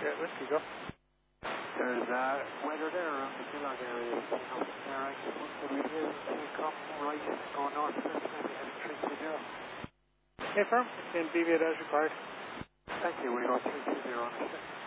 Yeah, whiskey, go. There's weather there around the Gillard area. We hear take up right, going north, maybe heading 320. Okay, firm. In BVA as required. Thank you, we go 320 on the